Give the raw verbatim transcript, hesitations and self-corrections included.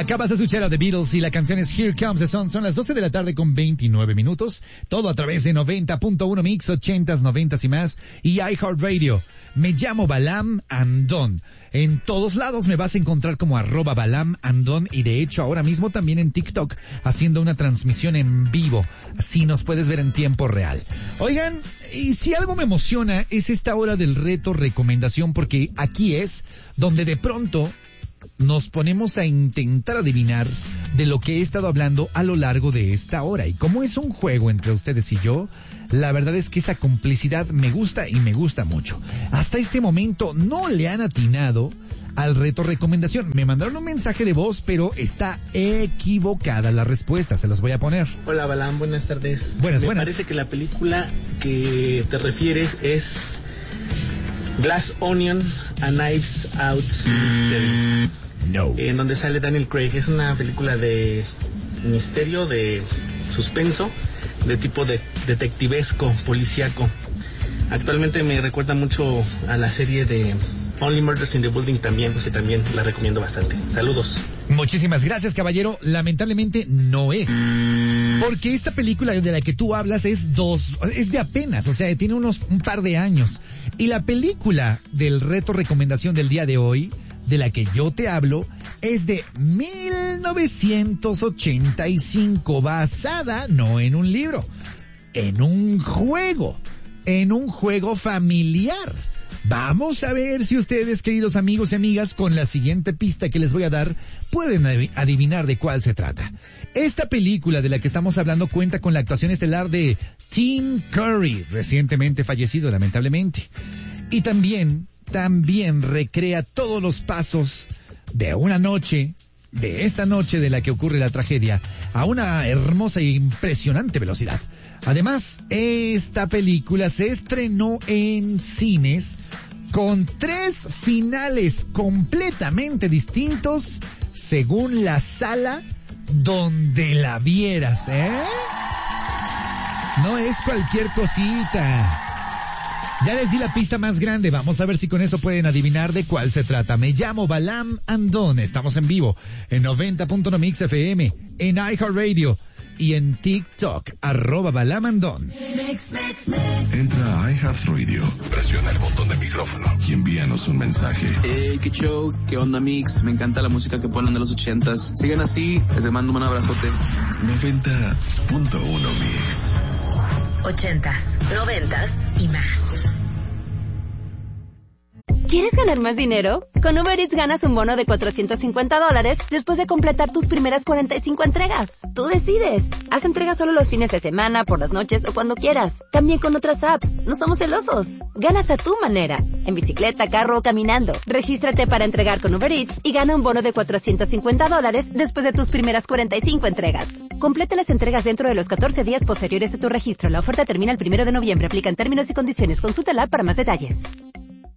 Acabas de escuchar a The Beatles y la canción es Here Comes the Sun. Son las doce de la tarde con veintinueve minutos. Todo a través de noventa punto uno Mix, ochentas, noventas y más. Y iHeartRadio. Me llamo Balam Andón. En todos lados me vas a encontrar como arroba Balam Andón. Y de hecho ahora mismo también en TikTok haciendo una transmisión en vivo. Así nos puedes ver en tiempo real. Oigan, y si algo me emociona es esta hora del reto recomendación, porque aquí es donde de pronto nos ponemos a intentar adivinar de lo que he estado hablando a lo largo de esta hora. Y como es un juego entre ustedes y yo, la verdad es que esa complicidad me gusta y me gusta mucho. Hasta este momento no le han atinado al reto recomendación. Me mandaron un mensaje de voz, pero está equivocada la respuesta. Se los voy a poner. Hola, Balam, buenas tardes. Buenas, me buenas. Me parece que la película que te refieres es Glass Onion, A Knives Out Mystery. No. En donde sale Daniel Craig. Es una película de misterio, de suspenso, de tipo de detectivesco, policíaco. Actualmente me recuerda mucho a la serie de Only Murders in the Building también, que también la recomiendo bastante. Saludos. Muchísimas gracias, caballero. Lamentablemente no es. Porque esta película de la que tú hablas es dos, es de apenas, o sea, tiene unos un par de años. Y la película del reto recomendación del día de hoy, de la que yo te hablo, es de mil novecientos ochenta y cinco, basada no en un libro, en un juego, en un juego familiar. Vamos a ver si ustedes, queridos amigos y amigas, con la siguiente pista que les voy a dar, pueden adivinar de cuál se trata. Esta película de la que estamos hablando cuenta con la actuación estelar de Tim Curry, recientemente fallecido lamentablemente. Y también, también recrea todos los pasos de una noche, de esta noche de la que ocurre la tragedia, a una hermosa e impresionante velocidad. Además, esta película se estrenó en cines con tres finales completamente distintos según la sala donde la vieras, ¿eh? No es cualquier cosita. Ya les di la pista más grande, vamos a ver si con eso pueden adivinar de cuál se trata. Me llamo Balam Andón, estamos en vivo en noventa punto uno Mix F M, en iHeartRadio y en TikTok, arroba Balam Andón. Entra a iHeartRadio, presiona el botón de micrófono y envíanos un mensaje. Hey, qué show, qué onda Mix, me encanta la música que ponen de los ochentas. Sigan así, les mando un abrazote. noventa punto uno Mix. Ochentas, noventas y más. ¿Quieres ganar más dinero? Con Uber Eats ganas un bono de cuatrocientos cincuenta dólares después de completar tus primeras cuarenta y cinco entregas. Tú decides. Haz entregas solo los fines de semana, por las noches o cuando quieras. También con otras apps. No somos celosos. Ganas a tu manera. En bicicleta, carro o caminando. Regístrate para entregar con Uber Eats y gana un bono de cuatrocientos cincuenta dólares después de tus primeras cuarenta y cinco entregas. Completa las entregas dentro de los catorce días posteriores a tu registro. La oferta termina el primero de noviembre. Aplican términos y condiciones. Consulta la app para más detalles.